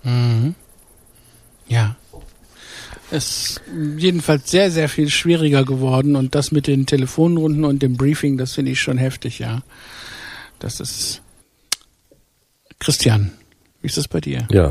Ja. Es ist jedenfalls sehr, sehr viel schwieriger geworden und das mit den Telefonrunden und dem Briefing, das finde ich schon heftig, ja. Das ist... Christian, wie ist das bei dir? Ja.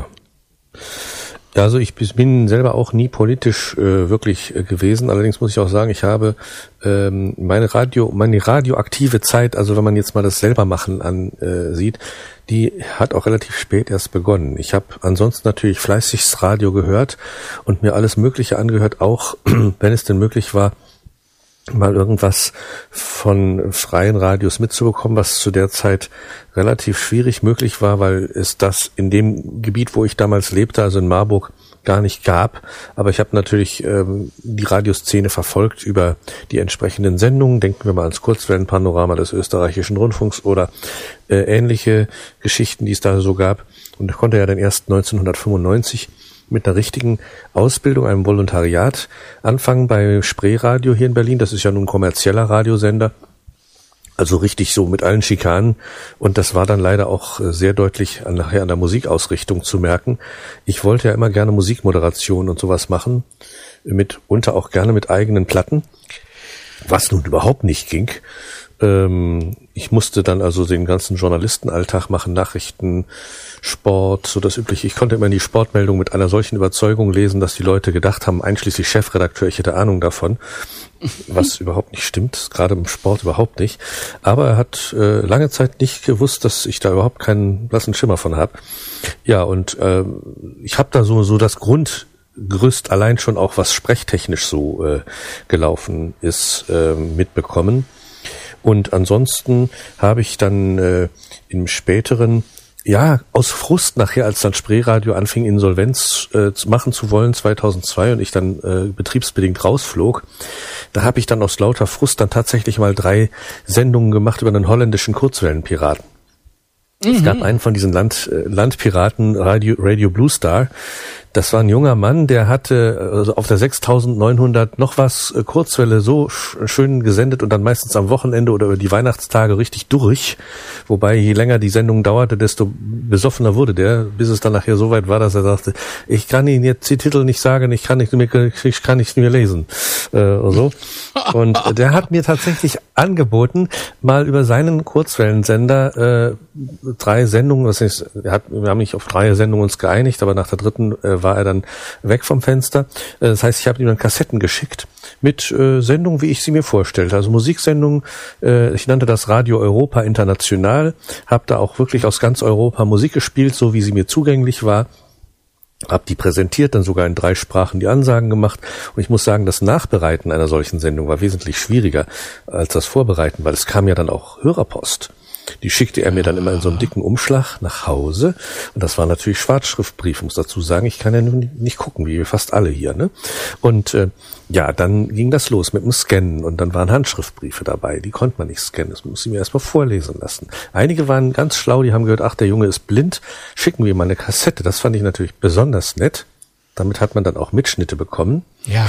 Also ich bin selber auch nie politisch wirklich gewesen. Allerdings muss ich auch sagen, ich habe meine radioaktive Zeit, also wenn man jetzt mal das selber machen ansieht, die hat auch relativ spät erst begonnen. Ich habe ansonsten natürlich fleißigst Radio gehört und mir alles Mögliche angehört, auch wenn es denn möglich war, mal irgendwas von freien Radios mitzubekommen, was zu der Zeit relativ schwierig möglich war, weil es das in dem Gebiet, wo ich damals lebte, also in Marburg, gar nicht gab. Aber ich habe natürlich die Radioszene verfolgt über die entsprechenden Sendungen. Denken wir mal ans Kurzwellenpanorama des österreichischen Rundfunks oder ähnliche Geschichten, die es da so gab. Und ich konnte ja dann erst 1995 mit einer richtigen Ausbildung, einem Volontariat anfangen bei Spreeradio hier in Berlin. Das ist ja nun ein kommerzieller Radiosender. Also richtig so mit allen Schikanen. Und das war dann leider auch sehr deutlich nachher an der Musikausrichtung zu merken. Ich wollte ja immer gerne Musikmoderation und sowas machen. Mitunter auch gerne mit eigenen Platten. Was nun überhaupt nicht ging. Ich musste dann also den ganzen Journalistenalltag machen, Nachrichten, Sport, so das Übliche. Ich konnte immer die Sportmeldung mit einer solchen Überzeugung lesen, dass die Leute gedacht haben, einschließlich Chefredakteur, ich hätte Ahnung davon, was überhaupt nicht stimmt, gerade im Sport überhaupt nicht. Aber er hat lange Zeit nicht gewusst, dass ich da überhaupt keinen blassen Schimmer von habe. Ja, und ich habe da so das Grundgerüst allein schon auch, was sprechtechnisch so gelaufen ist, mitbekommen. Und ansonsten habe ich dann im späteren, ja, aus Frust nachher, als dann Spreeradio anfing, Insolvenz machen zu wollen, 2002, und ich dann betriebsbedingt rausflog, da habe ich dann aus lauter Frust dann tatsächlich mal 3 Sendungen gemacht über einen holländischen Kurzwellenpiraten. Es gab einen von diesen Landpiraten, Radio Blue Star. Das war ein junger Mann, der hatte also auf der 6900 noch was Kurzwelle so schön gesendet und dann meistens am Wochenende oder über die Weihnachtstage richtig durch. Wobei je länger die Sendung dauerte, desto besoffener wurde der, bis es dann nachher so weit war, dass er sagte, ich kann Ihnen jetzt die Titel nicht sagen, ich kann nicht mehr lesen. So. Und der hat mir tatsächlich angeboten, mal über seinen Kurzwellensender 3 Sendungen, wir haben nicht auf 3 Sendungen uns geeinigt, aber nach der 3. war er dann weg vom Fenster. Das heißt, ich habe ihm dann Kassetten geschickt mit Sendungen, wie ich sie mir vorstellte. Also Musiksendungen, ich nannte das Radio Europa International, habe da auch wirklich aus ganz Europa Musik gespielt, so wie sie mir zugänglich war. Hab die präsentiert, dann sogar in 3 Sprachen die Ansagen gemacht. Und ich muss sagen, das Nachbereiten einer solchen Sendung war wesentlich schwieriger als das Vorbereiten, weil es kam ja dann auch Hörerpost. Die schickte er mir dann immer in so einem dicken Umschlag nach Hause. Und das war natürlich Schwarzschriftbrief, muss dazu sagen. Ich kann ja nun nicht gucken, wie wir fast alle hier, ne? Und ja, dann ging das los mit dem Scannen. Und dann waren Handschriftbriefe dabei. Die konnte man nicht scannen. Das muss ich mir erstmal vorlesen lassen. Einige waren ganz schlau, die haben gehört, ach, der Junge ist blind. Schicken wir mal eine Kassette. Das fand ich natürlich besonders nett. Damit hat man dann auch Mitschnitte bekommen. Ja.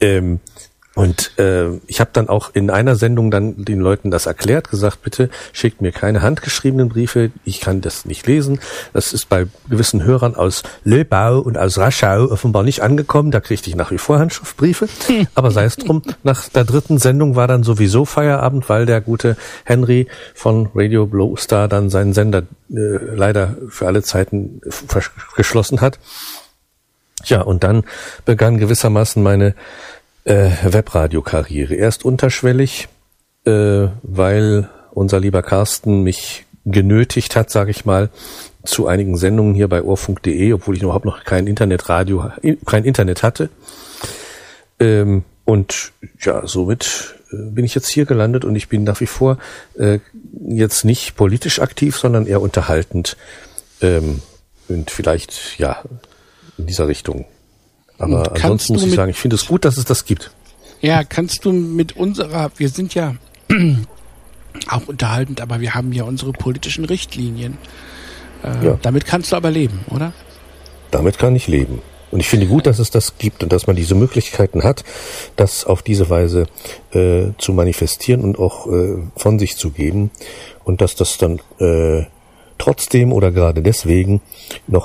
Und ich habe dann auch in einer Sendung dann den Leuten das erklärt, gesagt, bitte schickt mir keine handgeschriebenen Briefe, ich kann das nicht lesen. Das ist bei gewissen Hörern aus Löbau und aus Raschau offenbar nicht angekommen, da kriegte ich nach wie vor Handschriftbriefe. Aber sei es drum, nach der 3. Sendung war dann sowieso Feierabend, weil der gute Henry von Radio Blue Star dann seinen Sender leider für alle Zeiten geschlossen hat. Ja, und dann begann gewissermaßen meine Webradiokarriere. Erst unterschwellig, weil unser lieber Carsten mich genötigt hat, sage ich mal, zu einigen Sendungen hier bei ohrfunk.de, obwohl ich überhaupt noch kein Internet hatte. Und ja, somit bin ich jetzt hier gelandet und ich bin nach wie vor jetzt nicht politisch aktiv, sondern eher unterhaltend und vielleicht ja in dieser Richtung. Aber ansonsten muss ich sagen, ich finde es gut, dass es das gibt. Ja, kannst du mit wir sind ja auch unterhaltend, aber wir haben ja unsere politischen Richtlinien. Ja. Damit kannst du aber leben, oder? Damit kann ich leben. Und ich finde gut, dass es das gibt und dass man diese Möglichkeiten hat, das auf diese Weise zu manifestieren und auch von sich zu geben. Und dass das dann trotzdem oder gerade deswegen noch